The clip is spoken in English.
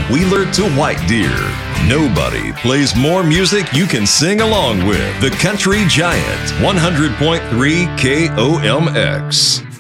Wheeler to White Deer. Nobody plays more music you can sing along with. The Country Giant, 100.3 KOMX.